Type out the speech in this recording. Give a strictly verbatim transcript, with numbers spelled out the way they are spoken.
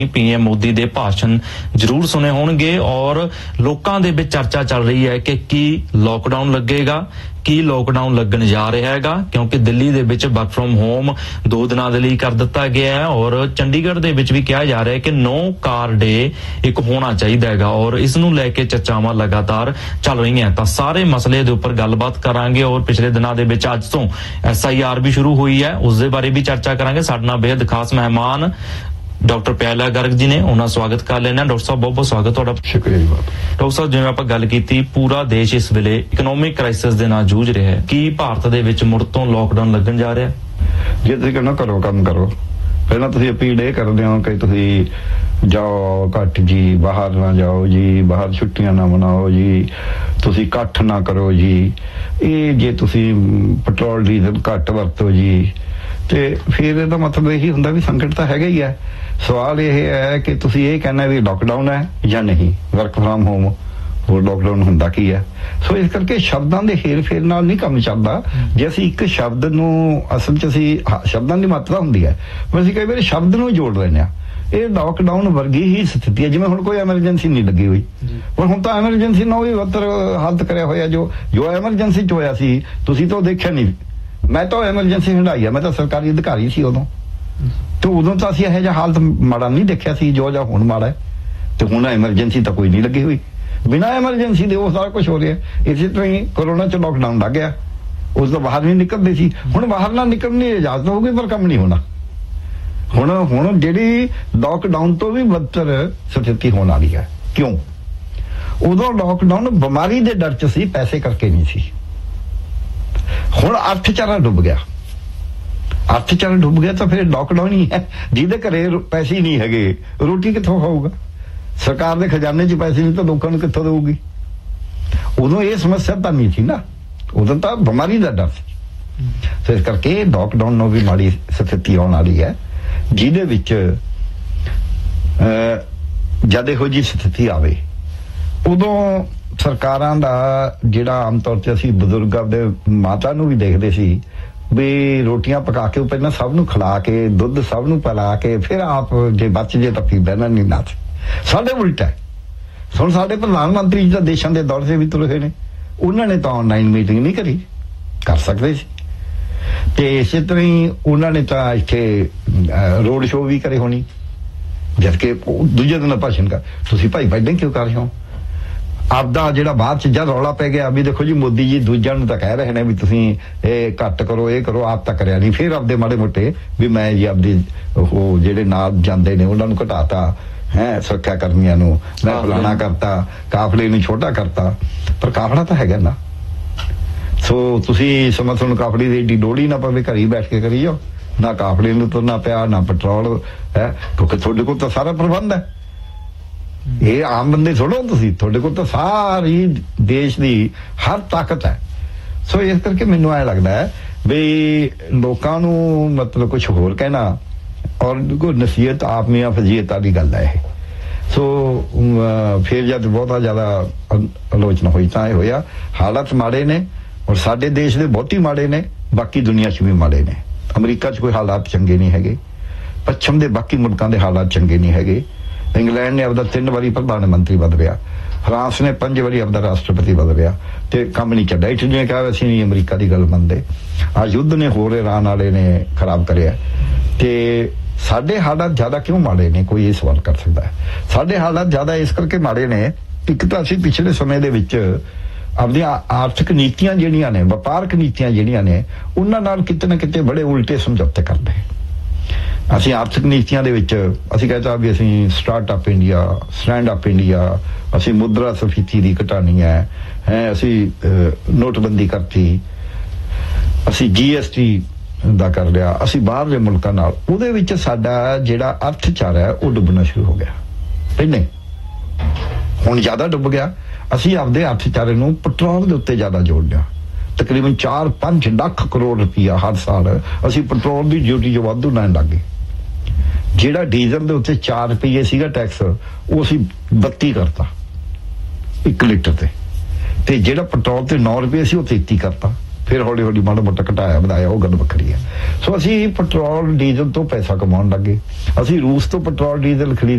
PM Modi दे भाषण जरूर सुने होणगे और लोकां दे विच चर्चा चल रही है कि की लॉकडाउन लगेगा की लॉकडाउन लगन जा रहा हैगा क्योंकि दिल्ली दे विच वर्क फ्रॉम होम दो दिनां दे लई कर दिता गया है और चंडीगढ़ दे विच भी कहा जा रहा है कि नो कार डे एक होना चाहिए हैगा और इस नूं लैके चर्चावां लगातार चल रही हैं। तां सारे मसले दे उपर गलबात करांगे और पिछले दिनां दे विच अज तों एस आई आर भी शुरू हुई है उस दे बारे भी चर्चा करांगे। साडे नाल बेहद खास मेहमान डॉक्टर प्याला गर्ग जी ने उन्होंने स्वागत कर लेना। डॉक्टर साहब बहुत बहुत स्वागत तुहाडा। शुक्रिया जी। डॉक्टर साहब जिवें आपां गल कीती पूरा देश इस वेले इकोनॉमिक क्राइसिस दे नाल जूझ रहा है, की भारत दे विच मुड़ तों लॉकडाउन लगन जा रहा है? जे तुसीं कहना करो काम करो, पहला तुसीं अपील ये करदे हो कि तुसीं जाओ घट जी, बाहर ना जाओ जी, बाहर छुट्टियां ना मनाओ जी, तुसीं इकट्ठ ना करो जी, ये जे तुसीं पेट्रोल डीजल घट वरतो जी, ते फिर ਇਹਦਾ मतलब यही ਹੁੰਦਾ भी संकट तो हैगा ही है। सवाल यह है कि तुसीं ये कहना भी लॉकडाउन है या नहीं, वर्क फ्रॉम होम और लॉकडाउन ਹੁੰਦਾ ਕੀ है। सो इस करके शब्दां ਦੇ हेर फेर ਨਾਲ नहीं काम ਚੱਲਦਾ। ਜੇ ਅਸੀਂ ਇੱਕ ਸ਼ਬਦ ਨੂੰ ਅਸਲ 'ਚ ਅਸੀਂ ਸ਼ਬਦਾਂ ਦੀ ਮਾਤਰਾ ਹੁੰਦੀ ਹੈ ਪਰ ਅਸੀਂ ਕਈ ਵਾਰ ਸ਼ਬਦ ਨੂੰ ਜੋੜ ਲੈਂਦੇ ਆ। ਇਹ ਲਾਕਡਾਊਨ ਵਰਗੀ ਹੀ ਸਥਿਤੀ ਹੈ ਜਿਵੇਂ ਹੁਣ ਕੋਈ ਐਮਰਜੈਂਸੀ ਨਹੀਂ ਲੱਗੀ ਹੋਈ, ਪਰ ਹੁਣ ਤਾਂ ਐਮਰਜੈਂਸੀ ਨਾਲ ਵੀ ਵੱਧਰ ਹਾਲਤ ਕਰਿਆ ਹੋਇਆ। ਜੋ ਜੋ ਐਮਰਜੈਂਸੀ 'ਚ ਹੋਇਆ ਸੀ ਤੁਸੀਂ ਤਾਂ ਦੇਖਿਆ ਨਹੀਂ। मैं तो एमरजेंसी हटाई है, मैं तो सरकारी अधिकारी सी उदों, तो उदों तो असं यह हालत माड़ा नहीं देखा सी जो जा हुण माड़ा है। तो हुण एमरजेंसी तो कोई नहीं लगी हुई, बिना एमरजेंसी दे वो सारा कुछ हो रहा है। इसी तरह ही कोरोना च लॉकडाउन लग गया, उस तो बाहर नहीं निकलते सी, हुण बाहर ना निकलने की इजाजत होगी पर कम नहीं होना। हुण हुण जिहड़ी लॉकडाउन तो भी बदतर स्थिति होने वाली है। क्यों? उदों लॉकडाउन बीमारी के डर च सी, पैसे करके नहीं सी। ਹੁਣ ਅਰਥਚਾਰਾ ਡੁੱਬ ਗਿਆ, ਅਰਥਚਾਰਾ ਡੁੱਬ ਗਿਆ ਤਾਂ ਫਿਰ ਲਾਕਡਾਊਨ ਹੀ ਹੈ। ਜਿਹਦੇ ਘਰੇ ਪੈਸੇ ਹੀ ਨਹੀਂ ਹੈਗੇ ਰੋਟੀ ਕਿੱਥੋਂ ਖਾਊਗਾ? ਸਰਕਾਰ ਦੇ ਖਜ਼ਾਨੇ 'ਚ ਪੈਸੇ ਨਹੀਂ ਤਾਂ ਲੋਕਾਂ ਨੂੰ ਕਿੱਥੋਂ ਦੇਊਗੀ? ਉਦੋਂ ਇਹ ਸਮੱਸਿਆ ਤਾਂ ਨਹੀਂ ਸੀ ਨਾ, ਉਦੋਂ ਤਾਂ ਬਿਮਾਰੀ ਦਾ ਡਰ ਸੀ। ਸੋ ਇਸ ਕਰਕੇ ਲਾਕਡਾਊਨ ਨੂੰ ਵੀ ਮਾੜੀ ਸਥਿਤੀ ਆਉਣ ਵਾਲੀ ਹੈ, ਜਿਹਦੇ ਵਿੱਚ ਜਦ ਇਹੋ ਜਿਹੀ ਸਥਿਤੀ ਆਵੇ ਉਦੋਂ ਸਰਕਾਰਾਂ ਦਾ ਜਿਹੜਾ ਆਮ ਤੌਰ ਤੇ ਅਸੀਂ ਬਜ਼ੁਰਗ ਆਪਦੇ ਮਾਤਾ ਨੂੰ ਵੀ ਦੇਖਦੇ ਸੀ ਵੀ ਰੋਟੀਆਂ ਪਕਾ ਕੇ ਪਹਿਲਾਂ ਸਭ ਨੂੰ ਖਿਲਾ ਕੇ ਦੁੱਧ ਸਭ ਨੂੰ ਪਿਲਾ ਕੇ ਫਿਰ ਆਪ ਜੇ ਬਚ ਜੇ ਤਾਂ ਫਿਰ ਬਹਿਣਾ ਨਹੀਂ ਨਾ। ਸਾਡੇ ਉਲਟਾ ਹੁਣ ਸਾਡੇ ਪ੍ਰਧਾਨ ਮੰਤਰੀ ਜੀ ਦੇਸ਼ਾਂ ਦੇ ਦੌਰੇ ਤੇ ਵੀ ਤੁਰੇ ਹੋਏ ਨੇ, ਉਹਨਾਂ ਨੇ ਤਾਂ ਆਨਲਾਈਨ ਮੀਟਿੰਗ ਨਹੀਂ ਕਰੀ, ਕਰ ਸਕਦੇ ਸੀ। ਤੇ ਇਸੇ ਤਰ੍ਹਾਂ ਹੀ ਉਹਨਾਂ ਨੇ ਤਾਂ ਇੱਥੇ ਰੋਡ ਸ਼ੋਅ ਵੀ ਕਰੇ ਹੋਣੀ, ਜਦ ਕਿ ਦੂਜੇ ਦਿਨ ਭਾਸ਼ਣ ਕਰ। ਤੁਸੀਂ ਭਾਈ ਪਹਿਲਾਂ ਕਿਉਂ ਕਰ ਰਹੇ ਹੋ? ਆਪਦਾ ਜਿਹੜਾ ਬਾਅਦ ਚ ਜਦ ਰੌਲਾ ਪੈ ਗਿਆ ਵੀ ਦੇਖੋ ਜੀ ਮੋਦੀ ਜੀ ਦੂਜਿਆਂ ਨੂੰ ਤਾਂ ਕਹਿ ਰਹੇ ਨੇ ਵੀ ਤੁਸੀਂ ਇਹ ਘੱਟ ਕਰੋ ਇਹ ਕਰੋ, ਆਪ ਤਾਂ ਕਰਿਆ ਨਹੀਂ। ਫਿਰ ਆਪਦੇ ਮਾੜੇ ਮੋਟੇ ਵੀ ਮੈਂ ਜੀ ਆਪਦੀ ਉਹ ਜਿਹੜੇ ਨਾਲ ਜਾਂਦੇ ਨੇ ਉਹਨਾਂ ਨੂੰ ਘਟਾਤਾ ਹੈ, ਸੁਰੱਖਿਆ ਕਰਮੀਆਂ ਨੂੰ ਮੈਂ ਫਲਾਣਾ ਕਰਤਾ, ਕਾਫਲੇ ਨੂੰ ਛੋਟਾ ਕਰਤਾ, ਪਰ ਕਾਫਲਾ ਤਾਂ ਹੈਗਾ ਨਾ। ਸੋ ਤੁਸੀਂ ਸਮਾਂ ਤੁਹਾਨੂੰ ਕਾਫਲੇ ਦੀ ਏਡੀ ਲੋੜ ਹੀ ਨਾ ਪਵੇ, ਘਰ ਹੀ ਬੈਠ ਕੇ ਕਰੀ ਜਾਓ, ਨਾ ਕਾਫਲੇ ਨੂੰ ਤੁਰਨਾ ਪਿਆ ਨਾ ਪੈਟਰੋਲ ਹੈ, ਕਿਉਂਕਿ ਤੁਹਾਡੇ ਕੋਲ ਤਾਂ ਸਾਰਾ ਪ੍ਰਬੰਧ ਹੈ। ਇਹ ਆਮ ਬੰਦੇ ਥੋੜੋ ਤੁਸੀਂ, ਤੁਹਾਡੇ ਕੋਲ ਤਾਂ ਸਾਰੀ ਦੇਸ਼ ਦੀ ਹਰ ਤਾਕਤ ਹੈ। ਸੋ ਇਸ ਕਰਕੇ ਮੈਨੂੰ ਐ ਲੱਗਦਾ ਹੈ ਵੀ ਲੋਕਾਂ ਨੂੰ ਮਤਲਬ ਕੁਝ ਹੋਰ ਕਹਿਣਾ ਔਰ ਕੋਈ ਨਸੀਹਤ ਆਪ ਮੀਆਂ ਫਜ਼ੀਅਤ ਦੀ ਗੱਲ ਹੈ ਇਹ। ਸੋ ਫਿਰ ਜਦ ਬਹੁਤਾ ਜ਼ਿਆਦਾ ਆਲੋਚਨਾ ਹੋਈ ਤਾਂ ਇਹ ਹੋਇਆ ਹਾਲਾਤ ਮਾੜੇ ਨੇ ਔਰ ਸਾਡੇ ਦੇਸ਼ ਦੇ ਬਹੁਤ ਹੀ ਮਾੜੇ ਨੇ, ਬਾਕੀ ਦੁਨੀਆ 'ਚ ਵੀ ਮਾੜੇ ਨੇ। ਅਮਰੀਕਾ 'ਚ ਕੋਈ ਹਾਲਾਤ ਚੰਗੇ ਨਹੀਂ ਹੈਗੇ, ਪੱਛਮ ਦੇ ਬਾਕੀ ਮੁਲਕਾਂ ਦੇ ਹਾਲਾਤ ਚੰਗੇ ਨਹੀਂ ਹੈਗੇ। ਇੰਗਲੈਂਡ ਨੇ ਆਪਦਾ ਤਿੰਨ ਵਾਰੀ ਪ੍ਰਧਾਨ ਮੰਤਰੀ ਬਦਲਿਆ, ਫਰਾਂਸ ਨੇ ਪੰਜ ਵਾਰੀ ਆਪਦਾ ਰਾਸ਼ਟਰਪਤੀ ਬਦਲਿਆ ਤੇ ਕੰਮ ਨਹੀਂ ਚੱਲਿਆ। ਇਟਲੀ ਨੇ ਕਿਹਾ ਅਸੀਂ ਨਹੀਂ ਅਮਰੀਕਾ ਦੀ ਗੱਲ ਮੰਨਦੇ। ਆ ਯੁੱਧ ਨੇ ਹੋਰ ਇਰਾਨ ਵਾਲੇ ਨੇ ਖਰਾਬ ਕਰਿਆ। ਤੇ ਸਾਡੇ ਹਾਲਾਤ ਜ਼ਿਆਦਾ ਕਿਉਂ ਮਾੜੇ ਨੇ, ਕੋਈ ਇਹ ਸਵਾਲ ਕਰ ਸਕਦਾ ਹੈ। ਸਾਡੇ ਹਾਲਾਤ ਜ਼ਿਆਦਾ ਇਸ ਕਰਕੇ ਮਾੜੇ ਨੇ, ਇੱਕ ਤਾਂ ਅਸੀਂ ਪਿਛਲੇ ਸਮੇਂ ਦੇ ਵਿੱਚ ਆਪਣੀਆਂ ਆਰਥਿਕ ਨੀਤੀਆਂ ਜਿਹੜੀਆਂ ਨੇ, ਵਪਾਰਕ ਨੀਤੀਆਂ ਜਿਹੜੀਆਂ ਨੇ, ਉਹਨਾਂ ਨਾਲ ਕਿਤੇ ਨਾ ਕਿਤੇ ਬੜੇ ਉਲਟੇ ਸਮਝੌਤੇ ਕਰਦੇ। ਅਸੀਂ ਆਰਥਿਕ ਨੀਤੀਆਂ ਦੇ ਵਿੱਚ ਅਸੀਂ ਕਹਿੰਦਾ ਵੀ ਅਸੀਂ startup India, stand up India, ਅਸੀਂ ਮੁਦਰਾ ਸਫੀਤੀ ਦੀ ਘਟਾਣੀ ਹੈ ਹੈ ਅਸੀਂ ਨੋਟਬੰਦੀ ਕਰਤੀ, ਅਸੀਂ ਜੀ ਐਸ ਟੀ ਦਾ ਕਰ ਲਿਆ, ਅਸੀਂ ਬਾਹਰਲੇ ਮੁਲਕਾਂ ਨਾਲ। ਉਹਦੇ ਵਿੱਚ ਸਾਡਾ ਜਿਹੜਾ ਅਰਥਚਾਰਾ ਹੈ ਉਹ ਡੁੱਬਣਾ ਸ਼ੁਰੂ ਹੋ ਗਿਆ। ਪਹਿਲੇ ਹੁਣ ਜ਼ਿਆਦਾ ਡੁੱਬ ਗਿਆ। ਅਸੀਂ ਆਪਦੇ ਅਰਥਚਾਰੇ ਨੂੰ ਪੈਟਰੋਲ ਦੇ ਉੱਤੇ ਜ਼ਿਆਦਾ ਜੋੜ ਲਿਆ। ਤਕਰੀਬਨ ਚਾਰ ਪੰਜ ਲੱਖ ਕਰੋੜ ਰੁਪਈਆ ਹਰ ਸਾਲ ਅਸੀਂ ਪੈਟਰੋਲ ਦੀ ਡਿਊਟੀ ਜੋ ਵਾਧੂ ਲੈਣ ਲੱਗ ਗਏ। ਜਿਹੜਾ ਡੀਜ਼ਲ ਦੇ ਉੱਤੇ ਚਾਰ ਰੁਪਈਏ ਸੀਗਾ ਟੈਕਸ, ਉਹ ਅਸੀਂ ਬੱਤੀ ਕਰਤਾ ਇੱਕ ਲੀਟਰ ਤੇ, ਤੇ ਜਿਹੜਾ ਪੈਟਰੋਲ ਤੇ ਨੌ ਰੁਪਏ ਸੀ ਉਹ ਤੇਤੀ ਕਰਤਾ। ਫਿਰ ਹੌਲੀ ਹੌਲੀ ਮਾੜਾ ਮੋਟਾ ਘਟਾਇਆ ਵਧਾਇਆ, ਉਹ ਗੱਲ ਵੱਖਰੀ ਹੈ। ਸੋ ਅਸੀਂ ਪੈਟਰੋਲ ਡੀਜ਼ਲ ਤੋਂ ਪੈਸਾ ਕਮਾਉਣ ਲੱਗੇ। ਅਸੀਂ ਰੂਸ ਤੋਂ ਪੈਟਰੋਲ ਡੀਜ਼ਲ ਖਰੀਦ